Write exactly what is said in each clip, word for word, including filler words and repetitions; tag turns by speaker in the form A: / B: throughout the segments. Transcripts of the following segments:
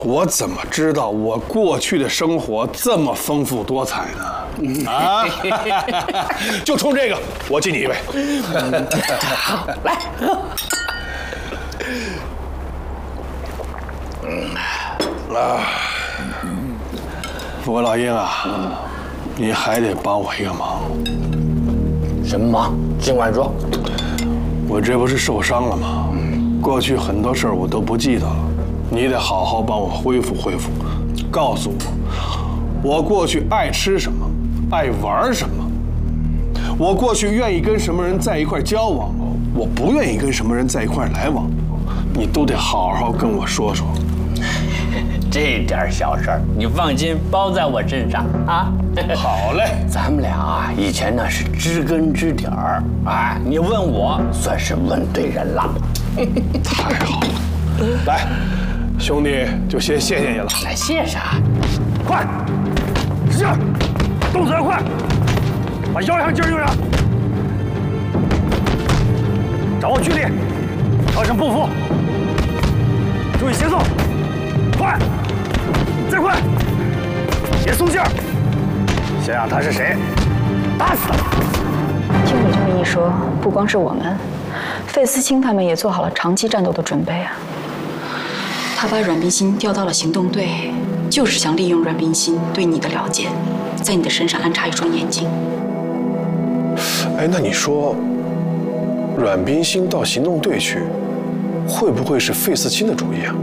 A: 我怎么知道我过去的生活这么丰富多彩呢？啊，就冲这个，我敬你一杯。
B: 好，来喝。
A: 啊，不过老鹰啊，你还得帮我一个忙。
B: 什么忙？尽管说。
A: 我这不是受伤了吗？过去很多事儿我都不记得了。 你得好好帮我恢复恢复，告诉我，我过去爱吃什么，爱玩什么，我过去愿意跟什么人在一块交往，我不愿意跟什么人在一块来往，你都得好好跟我说说。
B: 这点小事儿，你放心，包在我身上啊。
A: 好嘞，
B: 咱们俩啊，以前呢是知根知底儿，哎，你问我算是问对人了。
A: 太好了，来。 兄弟，就先谢谢你了。
B: 来，谢啥？
C: 快，使劲，动作要快，把腰上劲儿用上，掌握距离，调整步幅，注意节奏，快，再快，别松劲儿。想想他是谁，打死他！
D: 听你这么一说，不光是我们，费思清他们也做好了长期战斗的准备啊。 他把阮冰心调到了行动队，就是想利用阮冰心对你的了解，在你的身上安插一双眼睛。
A: 哎，那你说，阮冰心到行动队去，会不会是费思清的主意啊？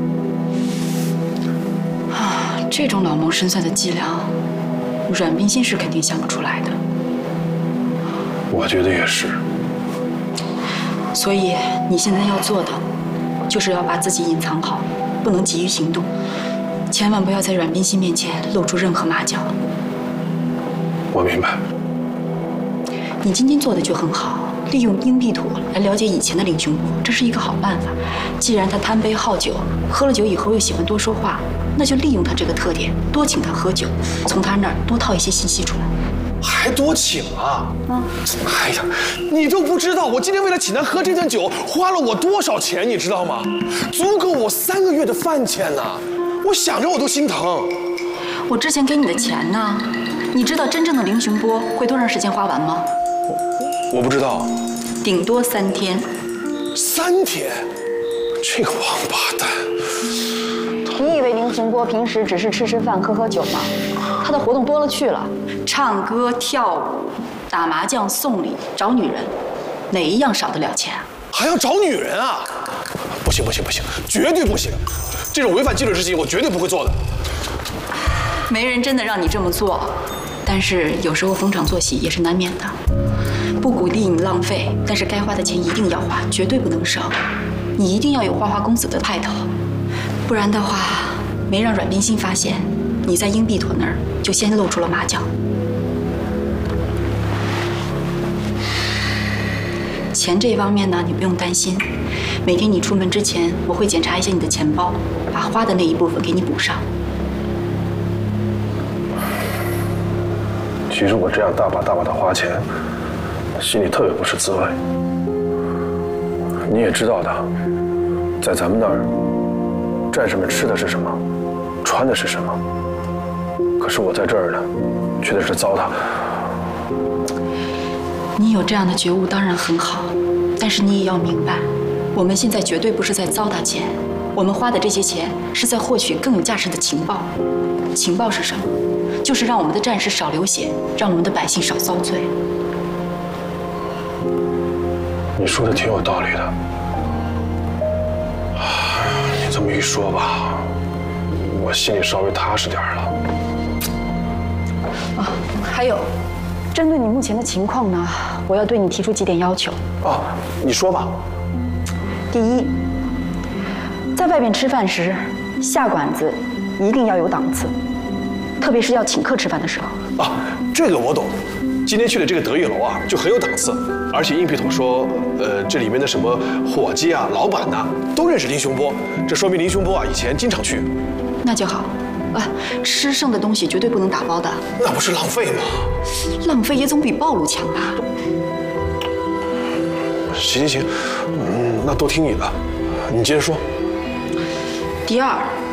D: 啊，这种老谋深算的伎俩，阮冰心是肯定想不出来的。
A: 我觉得也是。
D: 所以你现在要做的。 就是要把自己隐藏好，不能急于行动，千万不要在阮冰心面前露出任何马脚。
A: 我明白。
D: 你今天做的就很好，利用鹰壁土来了解以前的林雄波，这是一个好办法。既然他贪杯好酒，喝了酒以后又喜欢多说话，那就利用他这个特点，多请他喝酒，从他那儿多套一些信息出来。
A: 还多请啊！嗯，哎呀，你都不知道，我今天为了请他喝这顿酒，花了我多少钱，你知道吗？足够我三个月的饭钱呢！我想着我都心疼。
D: 我之前给你的钱呢？你知道真正的林雄波会多长时间花完吗？
A: 我我不知道，
D: 顶多三天。
A: 三天？这个王八蛋！
D: 你以为林雄波平时只是吃吃饭、喝喝酒吗？他的活动多了去了。 唱歌、跳舞、打麻将、送礼、找女人，哪一样少得了钱啊？
A: 还要找女人啊？不行不行不行，绝对不行！这种违反纪律的事情，我绝对不会做的。
D: 没人真的让你这么做，但是有时候逢场作戏也是难免的。不鼓励你浪费，但是该花的钱一定要花，绝对不能少。你一定要有花花公子的派头，不然的话，没让阮冰心发现你在鹰壁土那儿就先露出了马脚。 钱这方面呢，你不用担心。每天你出门之前，我会检查一下你的钱包，把花的那一部分给你补上。
A: 其实我这样大把大把的花钱，心里特别不是滋味。你也知道的，在咱们那儿，战士们吃的是什么，穿的是什么。可是我在这儿呢，缺的是糟蹋。
D: 你有这样的觉悟当然很好，但是你也要明白，我们现在绝对不是在糟蹋钱，我们花的这些钱是在获取更有价值的情报。情报是什么？就是让我们的战士少流血，让我们的百姓少遭罪。
A: 你说的挺有道理的，你这么一说吧，我心里稍微踏实点了。
D: 啊，还有。 针对你目前的情况呢，我要对你提出几点要求。
A: 哦，你说吧。
D: 第一，在外面吃饭时，下馆子一定要有档次，特别是要请客吃饭的时候。
A: 啊，这个我懂。今天去的这个德裕楼啊，就很有档次，而且硬皮桶说，呃，这里面的什么伙计啊、老板呐、啊，都认识林雄波，这说明林雄波啊以前经常去。
D: 那就好。 啊，吃剩的东西绝对不能打包的，
A: 那不是浪费吗？
D: 浪费也总比暴露强吧？
A: 行行行，嗯，那都听你的，你接着说。
D: 第二，